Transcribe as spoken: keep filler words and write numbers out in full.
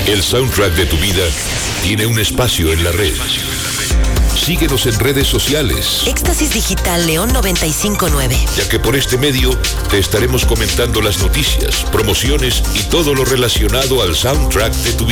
El soundtrack de tu vida tiene un espacio en la red. Síguenos en redes sociales. Éxtasis Digital León noventa y cinco punto nueve. Ya que por este medio te estaremos comentando las noticias, promociones y todo lo relacionado al soundtrack de tu vida.